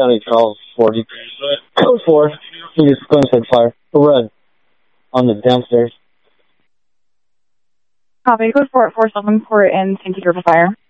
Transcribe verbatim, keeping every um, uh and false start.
County, Charles forty. Code four. You just go inside fire. Red. On the downstairs. Copy. Code four at four seven Port and Saint Peter for fire.